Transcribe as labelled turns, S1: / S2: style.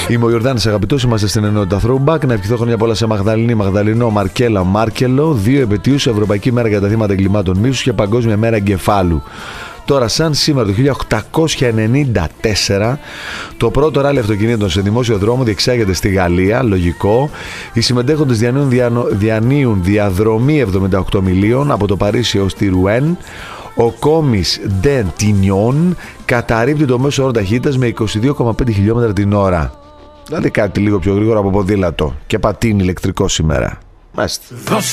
S1: Είμαι ο Ιορδάνης Αγαπητός, είμαστε στην ενότητα Throwback. Να ευχηθώ χρόνια πολλά σε Μαγδαληνή, Μαγδαληνό, Μαρκέλα, Μάρκελο. 2 επετείους, Ευρωπαϊκή Μέρα για τα θύματα εγκλημάτων μίσους και Παγκόσμια Μέρα Εγκεφάλου. Τώρα, σαν σήμερα το 1894, το πρώτο ράλι αυτοκινήτων σε δημόσιο δρόμο διεξάγεται στη Γαλλία. Λογικό. Οι συμμετέχοντες διανύουν διαδρομή 78 μιλίων από το Παρίσι ως τη Ρουέν. Ο Κόμις Ντεν Τινιόν καταρρίπτει το μέσο όρο ταχύτητας με 22,5 χιλιόμετρα την ώρα. Δηλαδή κάτι λίγο πιο γρήγορο από ποδήλατο και πατίνι ηλεκτρικό σήμερα. Μάλιστα.